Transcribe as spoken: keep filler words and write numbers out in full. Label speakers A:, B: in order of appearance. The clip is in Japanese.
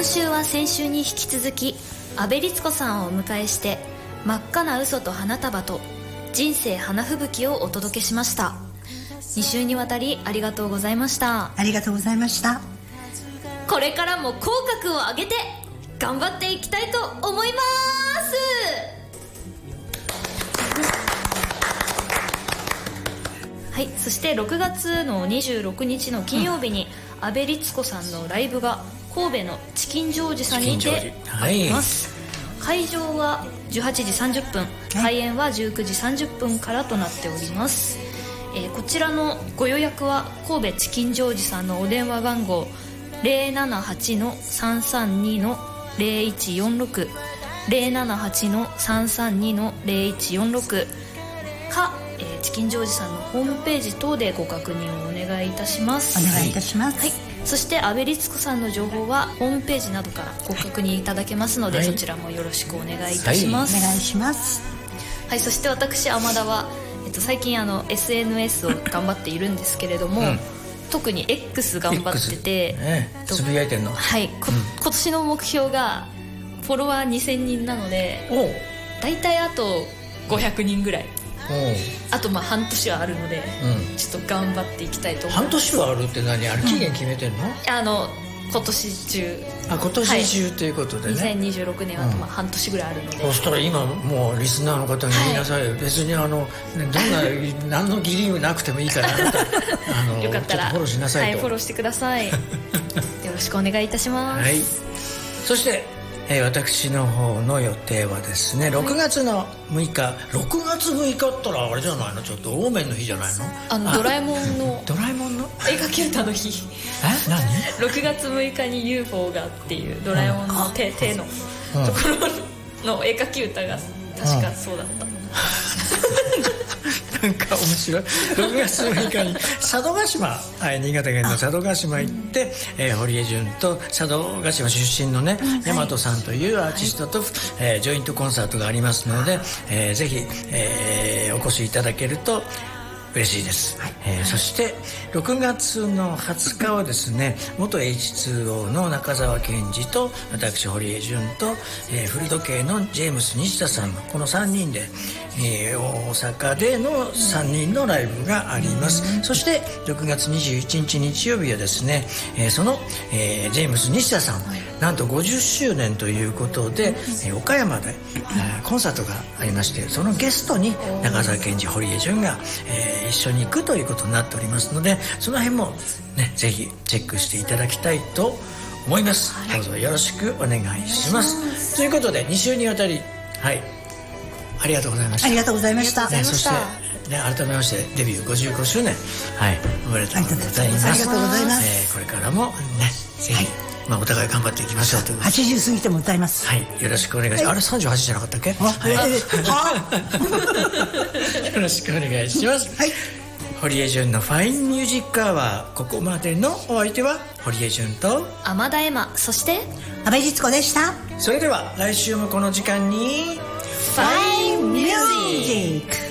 A: 今週は先週に引き続き阿部律子さんをお迎えして、真っ赤な嘘と花束と人生花吹雪をお届けしました。に週にわたりありがとうございました。
B: ありがとうございました。
A: これからも口角を上げて頑張っていきたいと思います。はい、そしてろくがつのにじゅうろくにちの金曜日に、うん、阿部律子さんのライブが神戸のチキンジョージさんにてあります、はい、会場はじゅうはちじさんじゅっぷん、開演はじゅうくじさんじゅっぷんからとなっております。えー、こちらのご予約は神戸チキンジョージさんのお電話番号 ゼロななはちのさんさんにのゼロいちよんろく ゼロななはちのさんさんにのゼロいちよんろくか、えー、チキンジョージさんのホームページ等でご確認をお願いいたします。
B: お願いいたします、
A: はい、そして阿部律子さんの情報はホームページなどからご確認いただけますので、はい、そちらもよろしくお願いいたします、
B: はい、お願いします。
A: はい、そして私天田は、えっと、最近あの エスエヌエス を頑張っているんですけれども、うん、特に X 頑張ってて、
C: ね、つぶやいてんの。
A: はい、こ、うん、今年の目標がフォロワーにせんにんなので、だいたいあとごひゃくにんぐらい、あとまあ半年はあるので、うん、ちょっと頑張っていきたいと思います。
C: 半年はあるって何、あれ期限決めてんの？
A: うん、あの今年中、
C: あ、今年中ということでね、はい、
A: にせんにじゅうろくねんはまあ半年ぐらいあるので、
C: うん、そしたら今もうリスナーの方に言いなさいよ、はい、別にあのどんな何の義理もなくてもいいからあの
A: よかったら
C: フォローしなさいと、
A: はい、フォローしてくださいよろしくお願いいたします、
C: はい、そしてえー、私の方の予定はですね、ろくがつのむいか、ろくがつむいかったらあれじゃないの、ちょっとオーメンの日じゃないの、
A: あのドラえもんの
C: ドラえもんの
A: 絵描き歌の日
C: え何
A: ろくがつむいかに ユーフォー がっていうドラえもんの 手, 手のところの絵描き歌が確かそうだった、
C: なんか面白い。ろくがつむいかに佐渡島、はい、新潟県の佐渡島行って、えー、堀江潤と佐渡島出身のね、大和さんというアーティストと、はい、えー、ジョイントコンサートがありますので、えー、ぜひ、えー、お越しいただけると嬉しいです、はい、えー、そしてろくがつのはつかはですね、元 エイチツーオー の中澤健二と私堀江潤と、えー、古時計のジェームス西田さんのこのさんにんで、えー、大阪でのさんにんのライブがあります。そしてろくがつにじゅういちにち日曜日はですね、えー、その、えー、ジェームス西田さん、なんとごじゅっしゅうねんということで、えー、岡山で、えー、コンサートがありまして、そのゲストに中澤健二、堀江潤が、えー一緒に行くということになっておりますので、その辺もね、ぜひチェックしていただきたいと思います、はい、どうぞよろしくお願いします。ということでに週にわたり、はい、ありがとうございました。
B: ありがとうございました、
C: ね、そして、ね、改めましてデビューごじゅうごしゅうねん、はい、おめでとうございます。
B: ありがとうございます、
C: えー、これからもね、ぜひ、はい、まあ、お互い頑張っていきましょうということで、
B: はちじゅう過ぎても歌います。
C: はい、よろしくお願いします、はい、あれさんじゅうはちじゃなかったっけ？はい、よろしくお願いします。はい、堀江潤のファインミュージックアワー、ここまでのお相手は堀江潤と
A: 天田恵麻、そして
B: 阿部律子でした。
C: それでは来週もこの時間に
A: ファインミュージック。